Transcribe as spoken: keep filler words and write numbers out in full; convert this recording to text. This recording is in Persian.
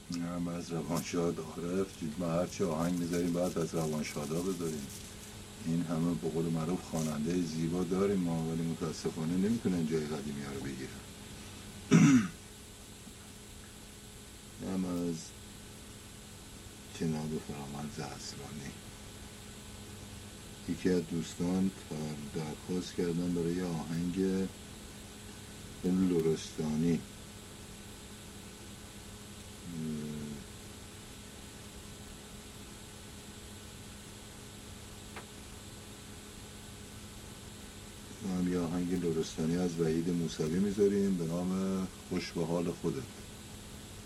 هم از روانشاد عارف. ما هرچی آهنگ میذاریم باید از روانشادا بذاریم. این همه به قول معروف خواننده زیبا داریم ما، ولی متاسفانه نمیتونن جای قدیمی ها رو بگیرن. هم از جناب فرامرز اصلانی. یکی از دوستان درخواست کردن برای آهنگ لرستانی. ما هم یه آهنگ لرستانی از وحید موسوی میذاریم به نام خوش به حال خودت.